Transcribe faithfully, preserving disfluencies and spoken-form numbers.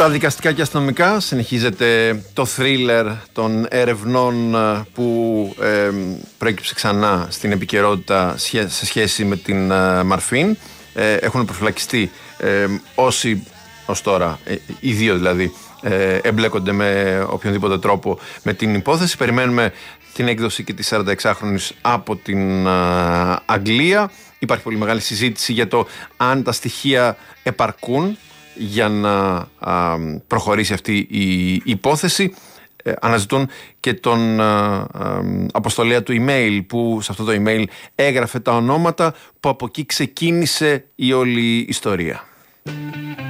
Στα δικαστικά και αστυνομικά συνεχίζεται το θρίλερ των ερευνών που ε, προέκυψε ξανά στην επικαιρότητα σε σχέση με την ε, Μαρφίν. Ε, έχουν προφυλακιστεί ε, όσοι ως τώρα, ε, οι δύο δηλαδή, ε, εμπλέκονται με οποιονδήποτε τρόπο με την υπόθεση. Περιμένουμε την έκδοση και της σαρανταεξάχρονης από την ε, Αγγλία. Υπάρχει πολύ μεγάλη συζήτηση για το αν τα στοιχεία επαρκούν για να α, προχωρήσει αυτή η υπόθεση. Ε, αναζητούν και τον α, α, αποστολέα του email, που σε αυτό το email έγραφε τα ονόματα που από εκεί ξεκίνησε η όλη ιστορία.